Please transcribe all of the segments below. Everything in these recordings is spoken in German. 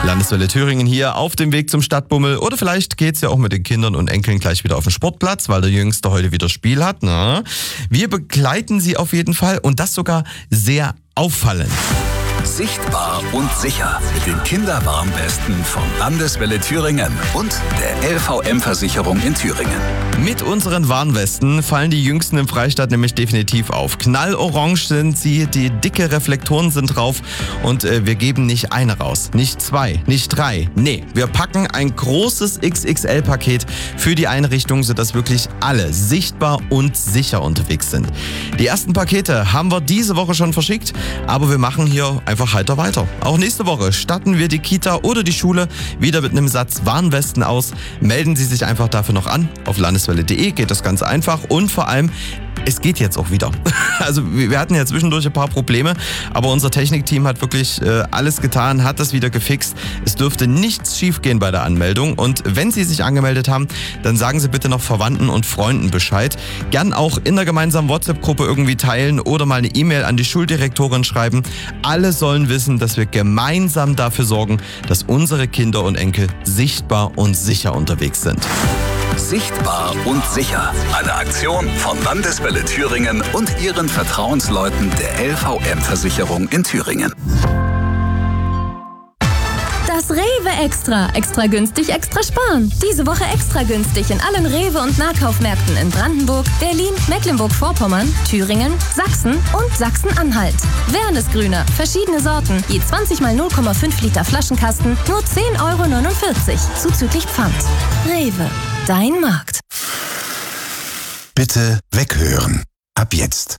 Landeswelle Thüringen hier auf dem Weg zum Stadtbummel. Oder vielleicht geht's ja auch mit den Kindern und Enkeln gleich wieder auf den Sportplatz, weil der Jüngste heute wieder Spiel hat. Na? Wir begleiten sie auf jeden Fall und das sogar sehr auffallend. Sichtbar und sicher mit den Kinderwarnwesten von Landeswelle Thüringen und der LVM-Versicherung in Thüringen. Mit unseren Warnwesten fallen die Jüngsten im Freistaat nämlich definitiv auf. Knallorange sind sie, die dicke Reflektoren sind drauf und wir geben nicht eine raus, nicht zwei, nicht drei. Nee, wir packen ein großes XXL-Paket für die Einrichtung, sodass wirklich alle sichtbar und sicher unterwegs sind. Die ersten Pakete haben wir diese Woche schon verschickt, aber wir machen hier einfach heiter weiter. Auch nächste Woche statten wir die Kita oder die Schule wieder mit einem Satz Warnwesten aus. Melden Sie sich einfach dafür noch an. Auf landeswelle.de geht das ganz einfach und vor allem, es geht jetzt auch wieder. Also wir hatten ja zwischendurch ein paar Probleme, aber unser Technikteam hat wirklich alles getan, hat das wieder gefixt. Es dürfte nichts schiefgehen bei der Anmeldung und wenn Sie sich angemeldet haben, dann sagen Sie bitte noch Verwandten und Freunden Bescheid. Gern auch in der gemeinsamen WhatsApp-Gruppe irgendwie teilen oder mal eine E-Mail an die Schuldirektorin schreiben. Alle sollen wissen, dass wir gemeinsam dafür sorgen, dass unsere Kinder und Enkel sichtbar und sicher unterwegs sind. Sichtbar und sicher. Eine Aktion von Landeswelle Thüringen und ihren Vertrauensleuten der LVM-Versicherung in Thüringen. Das Rewe Extra. Extra günstig, extra sparen. Diese Woche extra günstig in allen Rewe- und Nahkaufmärkten in Brandenburg, Berlin, Mecklenburg-Vorpommern, Thüringen, Sachsen und Sachsen-Anhalt. Wernesgrüner, verschiedene Sorten, je 20 mal 0,5 Liter Flaschenkasten, nur 10,49 € zuzüglich Pfand. Rewe, dein Markt. Bitte weghören. Ab jetzt.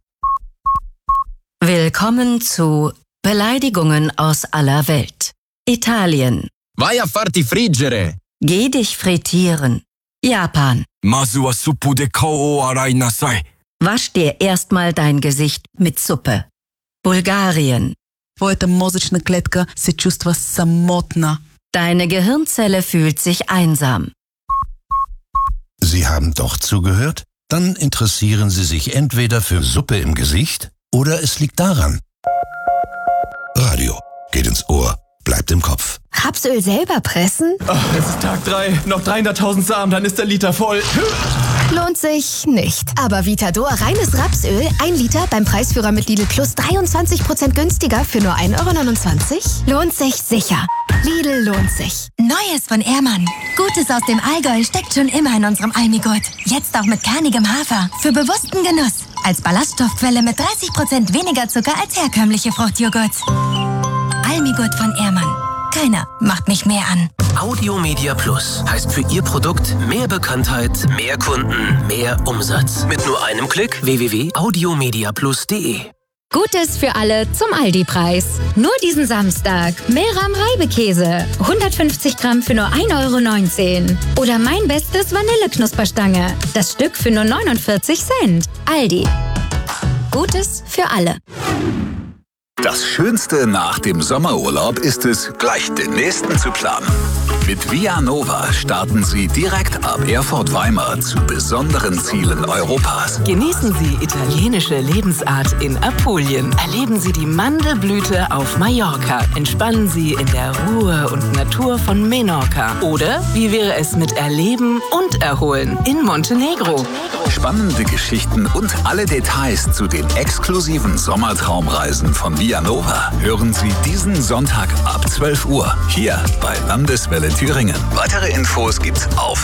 Willkommen zu Beleidigungen aus aller Welt. Italien. Vai a farti friggere. Geh dich frittieren. Japan. Masu wa suppu de kao o arai nasai. Wasch dir erstmal dein Gesicht mit Suppe. Bulgarien. Твоята мозъчна клетка се чувства самотна. Deine Gehirnzelle fühlt sich einsam. Sie haben doch zugehört? Dann interessieren Sie sich entweder für Suppe im Gesicht oder es liegt daran. Radio geht ins Ohr, bleibt im Kopf. Rapsöl selber pressen? Oh, es ist Tag 3, noch 300.000 Samen, dann ist der Liter voll. Lohnt sich nicht. Aber Vitador reines Rapsöl, 1 Liter beim Preisführer mit Lidl Plus 23% günstiger für nur 1,29 €? Lohnt sich sicher. Lidl lohnt sich. Neues von Ehrmann. Gutes aus dem Allgäu steckt schon immer in unserem Almigurt. Jetzt auch mit kernigem Hafer. Für bewussten Genuss. Als Ballaststoffquelle mit 30% weniger Zucker als herkömmliche Fruchtjoghurts. Almigurt von Ehrmann. Keiner macht mich mehr an. Audiomedia Plus heißt für Ihr Produkt mehr Bekanntheit, mehr Kunden, mehr Umsatz. Mit nur einem Klick www.audiomediaplus.de. Gutes für alle zum Aldi-Preis. Nur diesen Samstag. Meram Reibekäse. 150 Gramm für nur 1,19 €. Oder mein bestes Vanilleknusperstange. Das Stück für nur 49 Cent. Aldi. Gutes für alle. Das Schönste nach dem Sommerurlaub ist es, gleich den nächsten zu planen. Mit Via Nova starten Sie direkt ab Erfurt-Weimar zu besonderen Zielen Europas. Genießen Sie italienische Lebensart in Apulien. Erleben Sie die Mandelblüte auf Mallorca. Entspannen Sie in der Ruhe und Natur von Menorca. Oder wie wäre es mit Erleben und Erholen in Montenegro? Spannende Geschichten und alle Details zu den exklusiven Sommertraumreisen von Via Nova hören Sie diesen Sonntag ab 12 Uhr hier bei Landeswelle Thüringen. Weitere Infos gibt's auf